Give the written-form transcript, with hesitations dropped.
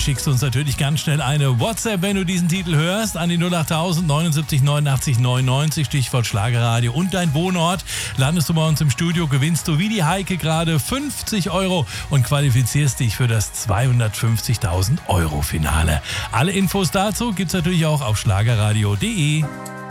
schickst du uns natürlich ganz schnell eine WhatsApp, wenn du diesen Titel hörst, an die 08000 79 89 99, Stichwort Schlagerradio und dein Wohnort. Landest du bei uns im Studio, gewinnst du wie die Heike gerade 50 € und qualifizierst dich für das 250.000 € Finale. Alle Infos dazu gibt's natürlich auch auf schlagerradio.de.